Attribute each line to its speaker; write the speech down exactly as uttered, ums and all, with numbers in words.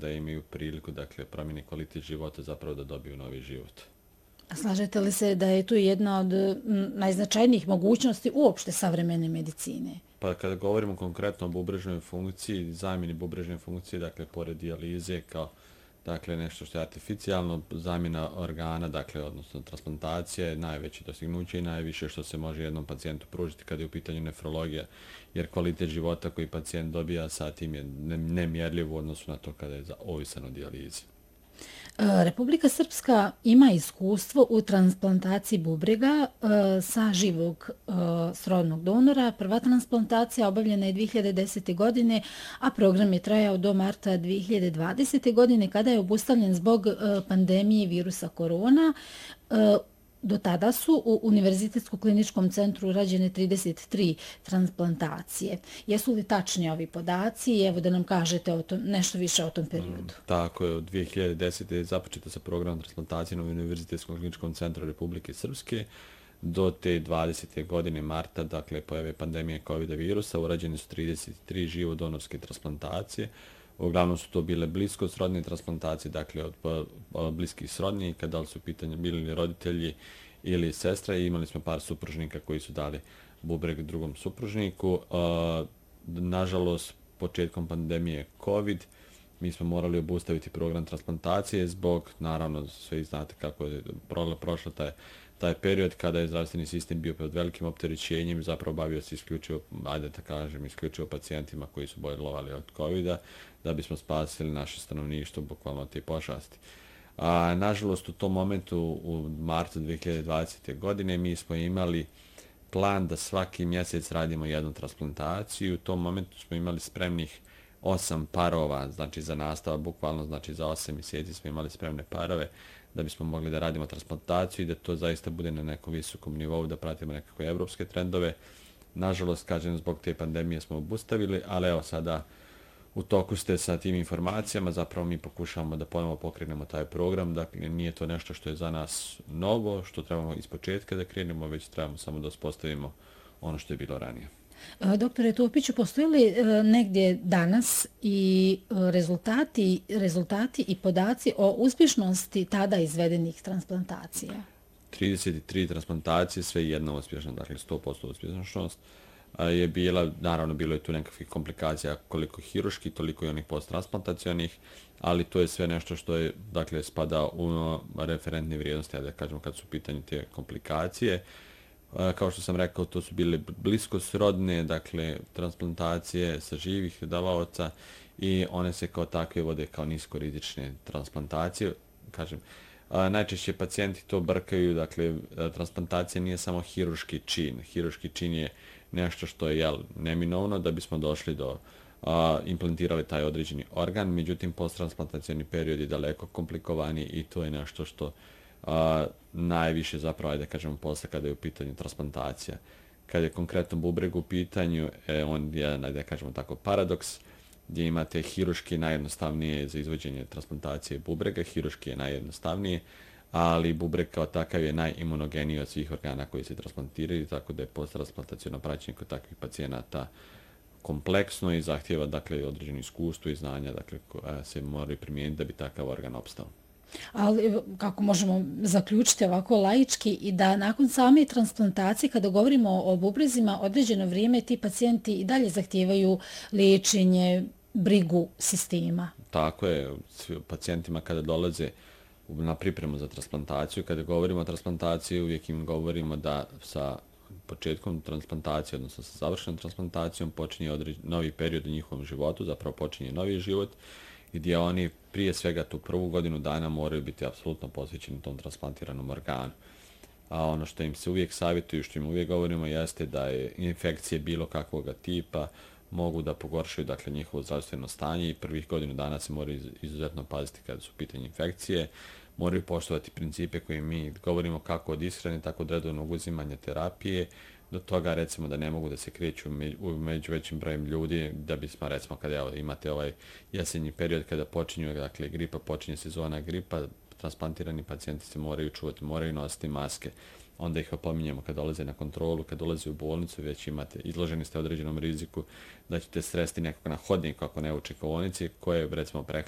Speaker 1: da imaju priliku, dakle, promjeni kvalitet života, zapravo da dobiju novi život.
Speaker 2: A slažete li se da je tu jedna od najznačajnijih mogućnosti uopšte savremene medicine?
Speaker 1: Pa kada govorimo konkretno o bubrežnoj funkciji, zamjeni bubrežne funkcije, dakle, pored dijalize kao dakle, nešto što je artificijalno, zamjena organa, dakle, odnosno transplantacija je najveće dostignuće i najviše što se može jednom pacijentu pružiti kada je u pitanju nefrologija, jer kvalitet života koji pacijent dobija sa tim je nemjerljiv u odnosu na to kada je ovisan o dijalizi.
Speaker 2: Republika Srpska ima iskustvo u transplantaciji bubrega sa živog srodnog donora. Prva transplantacija obavljena je dvije hiljade desete. godine, a program je trajao do marta dvije hiljade dvadesete. godine kada je obustavljen zbog pandemije virusa korona. Do tada su u Univerzitetskom kliničkom centru rađene trideset tri transplantacije. Jesu li tačni ovi podaci? Evo da nam kažete o tom, nešto više o tom periodu.
Speaker 1: Mm, tako je, od dvije hiljade desete. je započeta sa programom transplantacije na Univerzitetskom kliničkom centru Republike Srpske. Do te dvadesete. godine marta, dakle pojave pandemije COVID virusa, urađene su trideset tri živodonorske transplantacije. Uglavnom su to bile blisko srodne transplantacije, dakle od bliskih srodnika, da li su pitanje bili roditelji ili sestra, i imali smo par supružnika koji su dali bubreg drugom supružniku. Nažalost, početkom pandemije COVID, mi smo morali obustaviti program transplantacije zbog, naravno, sve znate kako je prošlo taj taj period kada je zdravstveni sistem bio pod velikim opterećenjem i zapravo bavio se isključivo, ajde da kažem, isključivo pacijentima koji su bolovali od kovida, da bismo spasili naše stanovništvo bukvalno od te pošasti. A, nažalost, u tom momentu, u martu dvije hiljade dvadesete. godine, mi smo imali plan da svaki mjesec radimo jednu transplantaciju. U tom momentu smo imali spremnih osam parova, znači za nastava, bukvalno, znači za osam mjeseci smo imali spremne parove da bismo mogli da radimo transplantaciju i da to zaista bude na nekom visokom nivou, da pratimo nekakve evropske trendove. Nažalost, kažem, zbog te pandemije smo obustavili, ali evo sada u toku ste sa tim informacijama, zapravo mi pokušavamo da ponovno pokrenemo taj program, dakle nije to nešto što je za nas novo, što trebamo iz početka da krenemo, već trebamo samo da uspostavimo ono što je bilo ranije.
Speaker 2: Doktore Topiću, postoji li negdje danas i rezultati, rezultati i podaci o uspješnosti tada izvedenih transplantacija?
Speaker 1: trideset tri transplantacije, sve jedna uspješna, dakle sto posto uspješnost je bila, naravno bilo je tu nekakvih komplikacija koliko hiruški, toliko i onih posttransplantacionih, ali to je sve nešto što je, dakle, spada u referentne vrijednosti, da kažemo kad su u pitanju te komplikacije. Kao što sam rekao, to su bile blisko srodne, dakle, transplantacije sa živih davaoca i one se kao takve vode kao niskorizične transplantacije. Kažem, najčešće pacijenti to brkaju, dakle, transplantacija nije samo hiruški čin. Hiruški čin je nešto što je, jel, neminovno da bismo došli do a, implantirali taj određeni organ, međutim, posttransplantacioni period je daleko komplikovaniji i to je nešto što a, najviše zapravo, ajde da kažemo, posle kada je u pitanju transplantacija. Kada je konkretno bubreg u pitanju, e, on je, ajde da kažemo tako, paradoks, gdje imate hiruški najjednostavnije za izvođenje transplantacije bubrega, hiruški je najjednostavnije, ali bubreg kao takav je najimunogeniji od svih organa koji se transplantiraju, tako da je posttransplantaciono praćenje kod takvih pacijenata kompleksno i zahtjeva, dakle, određeno iskustvo i znanja, dakle, koja se moraju primijeniti da bi takav organ opstao.
Speaker 2: Ali kako možemo zaključiti ovako laički i da nakon same transplantacije, kada govorimo o bubrezima, određeno vrijeme ti pacijenti i dalje zahtijevaju liječenje, brigu sistema?
Speaker 1: Tako je, pacijentima kada dolaze na pripremu za transplantaciju, kada govorimo o transplantaciji, uvijek im govorimo da sa početkom transplantacije, odnosno sa završenom transplantacijom, počinje određen, novi period u njihovom životu, zapravo počinje novi život, gdje oni prije svega tu prvu godinu dana moraju biti apsolutno posvećeni tom transplantiranom organu. A ono što im se uvijek savjetuju, što im uvijek govorimo, jeste da je infekcije bilo kakvog tipa mogu da pogoršaju, dakle, njihovo zdravstveno stanje i prvih godinu dana se moraju izuzetno paziti kada su pitanje infekcije. Moraju poštovati principe koje mi govorimo kako od ishrane, tako od redovnog uzimanja terapije, do toga, recimo, da ne mogu da se kreću među većim brojem ljudi, da bismo, recimo, kada evo, imate ovaj jesenji period kada počinju, dakle, gripa, počinje sezona gripa, transplantirani pacijenti se moraju čuvati, moraju nositi maske. Onda ih opominjemo kad dolaze na kontrolu, kad dolaze u bolnicu, već imate, izloženi ste određenom riziku da ćete sresti nekog na hodniku ako ne u čekaonici, koje je, recimo,